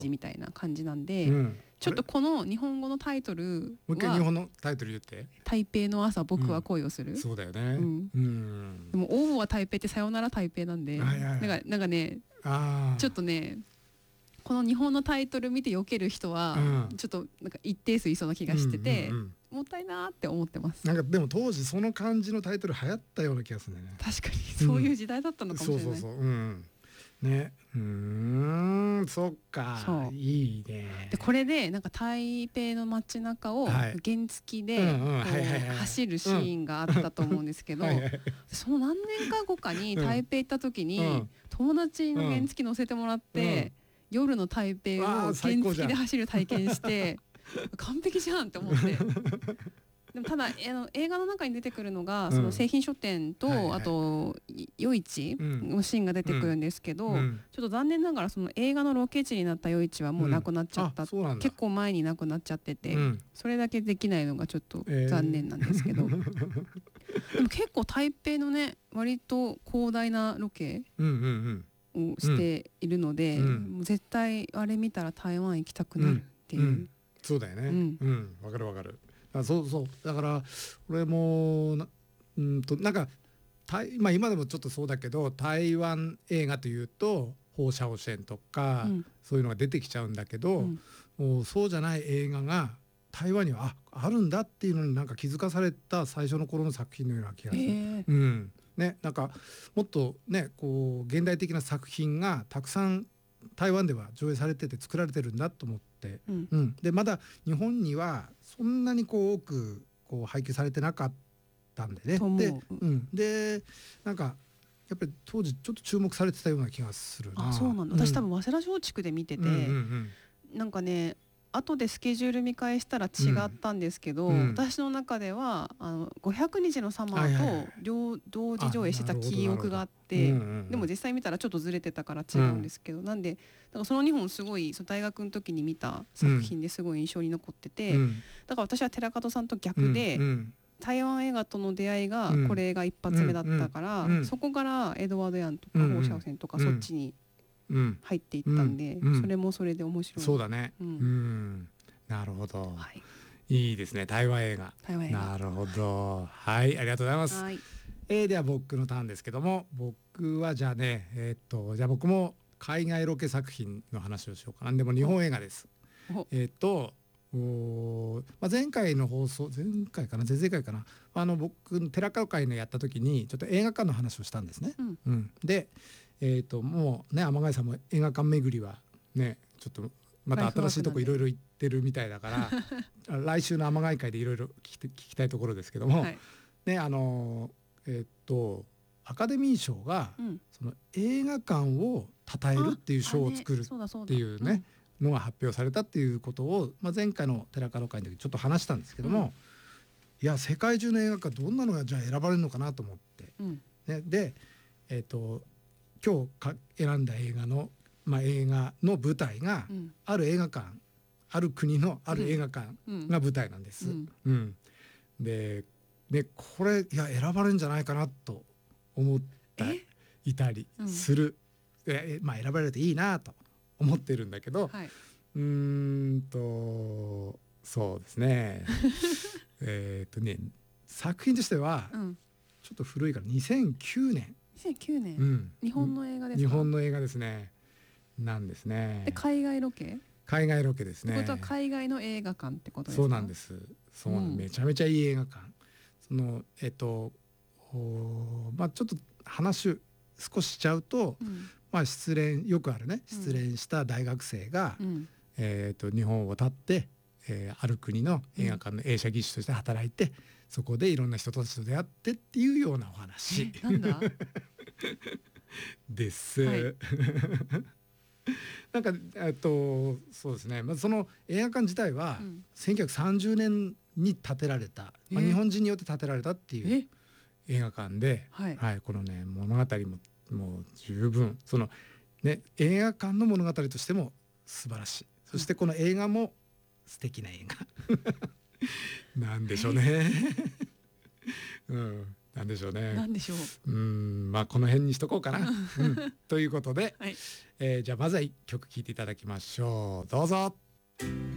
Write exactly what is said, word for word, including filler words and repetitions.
みたいな感じなんで、 うん、 ちょっとこの日本語のタイトルもう一回日は本のタイトル言って。 台北の朝僕は恋をする、 うん、そうだよね、 うんうん、 でも応募は台北ってさよなら台北なんで、 はいはいはい、 なんかなんかねあちょっとねこの日本のタイトル見て避ける人は、うん、ちょっとなんか一定数いそうな気がしてて、うんうんうん、もったいなって思ってます。 なんかでも当時その感じのタイトル流行ったような気がするんだよね。 確かにそういう時代だったのかもしれない、 うん、そうそうそう、うんね、うーん、そっか、そういいね。 でこれでなんか台北の街中を原付で走るシーンがあったと思うんですけど、その何年か後かに台北行った時に、うん、友達の原付乗せてもらって、うん、夜の台北を原付で走る体験して完璧じゃんって思って。でもただあの映画の中に出てくるのが、うん、その製品書店と、はいはい、あと夜市のシーンが出てくるんですけど、うん、ちょっと残念ながらその映画のロケ地になった夜市はもうなくなっちゃった、うん、結構前になくなっちゃってて、うん、それだけできないのがちょっと残念なんですけど、えー、でも結構台北のね割と広大なロケをしているので、うんうん、もう絶対あれ見たら台湾行きたくなるっていう、うんうん、 そうだよね、うんうん、わかるわかる。あそうそうだから俺もなうんとなんかまあ、今でもちょっとそうだけど台湾映画というと放射汚染とか、うん、そういうのが出てきちゃうんだけど、うん、もうそうじゃない映画が台湾には あ, あるんだっていうのになんか気づかされた最初の頃の作品のような気がする、うんね、なんかもっとねこう現代的な作品がたくさん台湾では上映されてて作られてるんだと思って、うんうん、でまだ日本にはそんなにこう多くこう配給されてなかったんでね。で、うん、でなんかやっぱり当時ちょっと注目されてたような気がするな。 あ、そうなんだ、うん、私多分早稲田松竹で見てて、うんうんうん、なんかね後でスケジュール見返したら違ったんですけど、うん、私の中ではあのごひゃくにちのサマーと両同時上映してた記憶があって、うんうんうん、でも実際見たらちょっとずれてたから違うんですけど、うん、なんでだからそのにほんすごいその大学の時に見た作品ですごい印象に残ってて、うん、だから私は寺門さんと逆で、うんうん、台湾映画との出会いがこれが一発目だったから、うんうん、そこからエドワード・ヤンとか放射線とかそっちに入っていったんで、うんうん、それもそれで面白い。 そうだね、うんうん、なるほど、はい、いいですね台湾映画。 台湾映画なるほど、はいありがとうございます。はい、えー、では僕のターンですけども、僕はじゃあねえー、っとじゃあ僕も海外ロケ作品の話をしようかな。でも日本映画です。えー、っとお、まあ、前回の放送前回かな前々回かなあの僕寺門会のやった時にちょっと映画館の話をしたんですね、うんうん、で、えー、ともうね天貝さんも映画館巡りはねちょっとまた新しいとこいろいろ行ってるみたいだから来週の天貝会でいろいろ聞きたいところですけども、はい、ねあのえっ、ー、とアカデミー賞が、うん、その映画館を称えるっていう賞を作るっていうねのが発表されたっていうことを、まあ、前回の寺門会の時ちょっと話したんですけども、うん、いや世界中の映画館どんなのがじゃあ選ばれるのかなと思って、うんね、で、えーと、今日か選んだ映画の、まあ、映画の舞台が、うん、ある映画館ある国のある映画館が舞台なんです。うんうん、で, でこれいや選ばれるんじゃないかなと思っていたりする、うんえまあ、選ばれるといいなと思ってるんだけど、はい、うーんとそうですねえっとね作品としては、うん、ちょっと古いからにせんきゅうねんにせんきゅうねん、うん、日本の映画ですか。 日本の映画ですねなんですね。 で海外ロケ海外ロケですね。 ってことは海外の映画館ってことですか。 そうなんですそう、うん、めちゃめちゃいい映画館そのえっとまあちょっと話少ししちゃうと、うんまあ、失恋よくあるね失恋した大学生が、うんえー、と日本を渡って、えー、ある国の映画館の映写技師として働いて、うん、そこでいろんな人たちと出会ってっていうようなお話なんだです、 はい、 なんかえっとそうですね、まあ、その映画館自体は、うん、せんきゅうひゃくさんじゅうねんに建てられた、まあ、日本人によって建てられたっていう映画館で、はいはい、このね物語ももう十分その、ね、映画館の物語としても素晴らしい。そしてこの映画も素敵な映画なんでしょうね、うん、 なんでしょうね。 なんでしょう。うん、まあこの辺にしとこうかな。うん、ということで、はい、えー、じゃあまずは一曲聴いていただきましょう。どうぞ。